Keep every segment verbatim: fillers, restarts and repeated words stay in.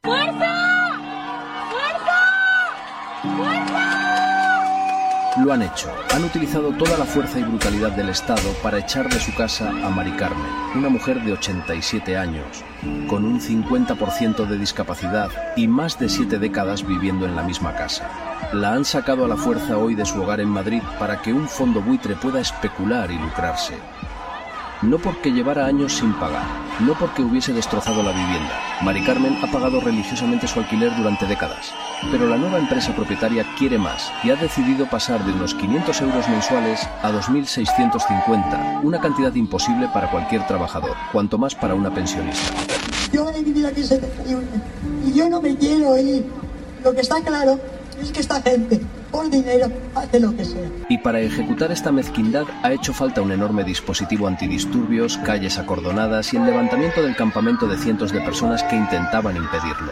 ¡Fuerza! ¡Fuerza! ¡Fuerza! Lo han hecho. Han utilizado toda la fuerza y brutalidad del Estado para echar de su casa a Mari Carmen, una mujer de ochenta y siete años, con un cincuenta por ciento de discapacidad y más de siete décadas viviendo en la misma casa. La han sacado a la fuerza hoy de su hogar en Madrid para que un fondo buitre pueda especular y lucrarse. No porque llevara años sin pagar, no porque hubiese destrozado la vivienda. Mari Carmen ha pagado religiosamente su alquiler durante décadas, pero la nueva empresa propietaria quiere más y ha decidido pasar de unos quinientos euros mensuales a dos mil seiscientos cincuenta, una cantidad imposible para cualquier trabajador, cuanto más para una pensionista. Yo he vivido aquí setenta y uno y yo no me quiero ir. Lo que está claro es que esta gente, por dinero, hace lo que sea. Y para ejecutar esta mezquindad ha hecho falta un enorme dispositivo antidisturbios, calles acordonadas y el levantamiento del campamento de cientos de personas que intentaban impedirlo.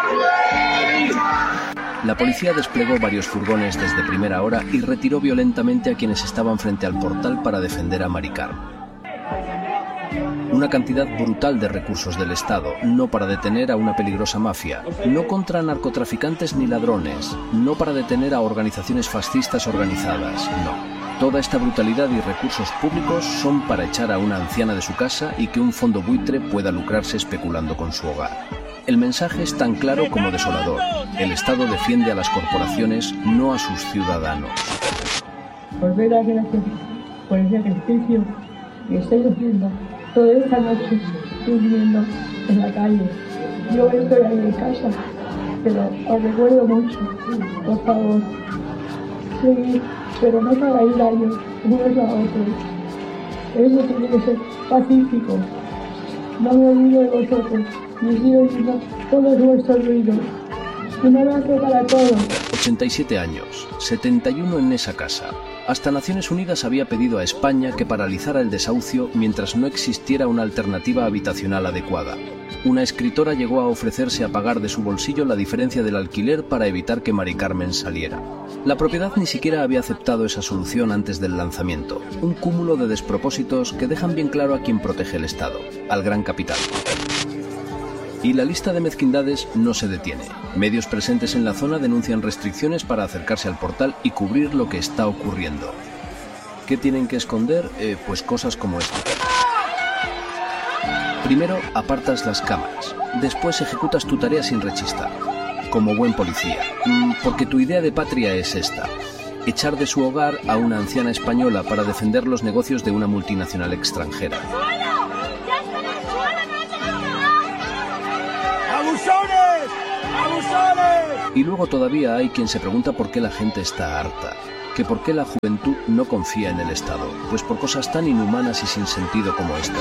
La policía desplegó varios furgones desde primera hora y retiró violentamente a quienes estaban frente al portal para defender a Mari Carmen. Una cantidad brutal de recursos del Estado, no para detener a una peligrosa mafia, no contra narcotraficantes ni ladrones, no para detener a organizaciones fascistas organizadas, no. Toda esta brutalidad y recursos públicos son para echar a una anciana de su casa y que un fondo buitre pueda lucrarse especulando con su hogar. El mensaje es tan claro como desolador. El Estado defiende a las corporaciones, no a sus ciudadanos. Volver a gracias por ese sacrificio que estoy haciendo. Toda esta noche durmiendo en la calle. Yo estoy ahí en casa, pero os recuerdo mucho, por favor. Sí, pero no para ir daño unos a otros. Eso tiene que ser pacífico. No me olvido de vosotros, ni sigo oyendo todos vuestros ruidos. Un abrazo para todos. ochenta y siete años, setenta y uno en esa casa. Hasta Naciones Unidas había pedido a España que paralizara el desahucio mientras no existiera una alternativa habitacional adecuada. Una escritora llegó a ofrecerse a pagar de su bolsillo la diferencia del alquiler para evitar que Mari Carmen saliera. La propiedad ni siquiera había aceptado esa solución antes del lanzamiento. Un cúmulo de despropósitos que dejan bien claro a quien protege el Estado, al gran capital. Y la lista de mezquindades no se detiene. Medios presentes en la zona denuncian restricciones para acercarse al portal y cubrir lo que está ocurriendo. ¿Qué tienen que esconder? Eh, pues cosas como esta. Primero, apartas las cámaras. Después ejecutas tu tarea sin rechistar. Como buen policía. Porque tu idea de patria es esta. Echar de su hogar a una anciana española para defender los negocios de una multinacional extranjera. ¡Abusones! ¡Abusones! Y luego todavía hay quien se pregunta por qué la gente está harta, que por qué la juventud no confía en el Estado, pues por cosas tan inhumanas y sin sentido como esta.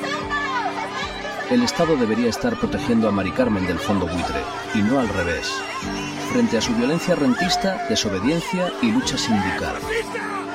El Estado debería estar protegiendo a Mari Carmen del fondo buitre, y no al revés, frente a su violencia rentista, desobediencia y lucha sindical.